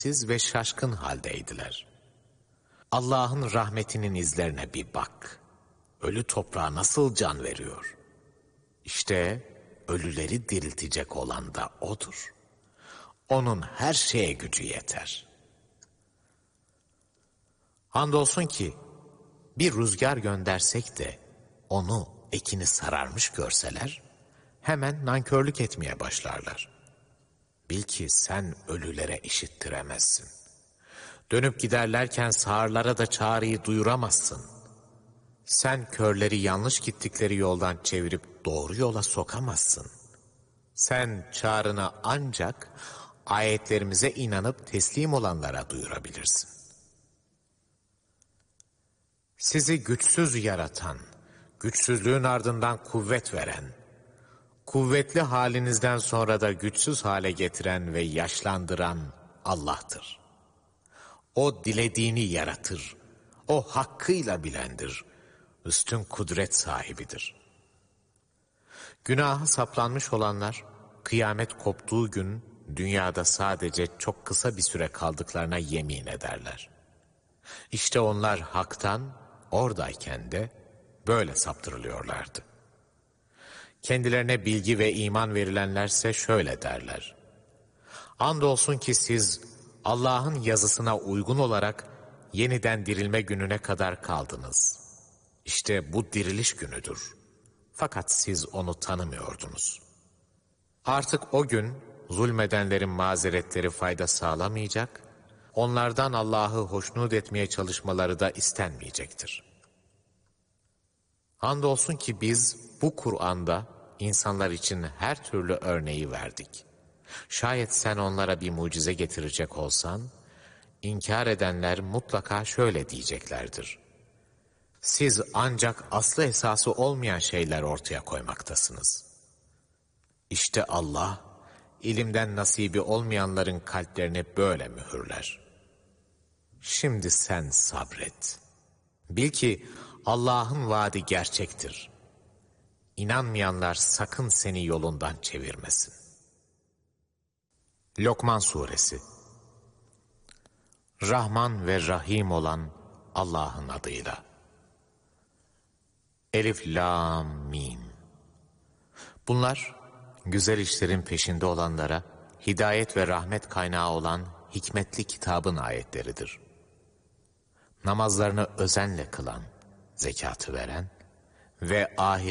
siz ve şaşkın haldeydiler. Allah'ın rahmetinin izlerine bir bak. Ölü toprağa nasıl can veriyor? İşte ölüleri diriltecek olan da O'dur. O'nun her şeye gücü yeter. Andolsun ki bir rüzgar göndersek de onu ekini sararmış görseler, hemen nankörlük etmeye başlarlar. Bil ki sen ölülere işittiremezsin. Dönüp giderlerken sağırlara da çağrıyı duyuramazsın. Sen körleri yanlış gittikleri yoldan çevirip doğru yola sokamazsın. Sen çağrını ancak ayetlerimize inanıp teslim olanlara duyurabilirsin. Sizi güçsüz yaratan, güçsüzlüğün ardından kuvvet veren, kuvvetli halinizden sonra da güçsüz hale getiren ve yaşlandıran Allah'tır. O dilediğini yaratır, o hakkıyla bilendir, üstün kudret sahibidir. Günaha saplanmış olanlar, kıyamet koptuğu gün dünyada sadece çok kısa bir süre kaldıklarına yemin ederler. İşte onlar haktan, oradayken de böyle saptırılıyorlardı. Kendilerine bilgi ve iman verilenlerse şöyle derler: andolsun ki siz Allah'ın yazısına uygun olarak yeniden dirilme gününe kadar kaldınız. İşte bu diriliş günüdür. Fakat siz onu tanımıyordunuz. Artık o gün zulmedenlerin mazeretleri fayda sağlamayacak, onlardan Allah'ı hoşnut etmeye çalışmaları da istenmeyecektir. Andolsun ki biz bu Kur'an'da insanlar için her türlü örneği verdik. Şayet sen onlara bir mucize getirecek olsan, inkar edenler mutlaka şöyle diyeceklerdir: siz ancak aslı esası olmayan şeyler ortaya koymaktasınız. İşte Allah, ilimden nasibi olmayanların kalplerini böyle mühürler. Şimdi sen sabret. Bil ki Allah'ın vaadi gerçektir. İnanmayanlar sakın seni yolundan çevirmesin. Lokman Suresi. Rahman ve Rahim olan Allah'ın adıyla. Elif, Lam, Mim. Bunlar güzel işlerin peşinde olanlara hidayet ve rahmet kaynağı olan hikmetli kitabın ayetleridir. Namazlarını özenle kılan, zekatı veren ve